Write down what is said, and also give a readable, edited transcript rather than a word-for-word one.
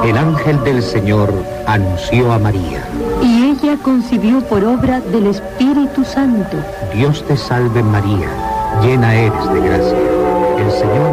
el ángel del Señor anunció a María. Y ella concibió por obra del Espíritu Santo. Dios te salve María, llena eres de gracia. El Señor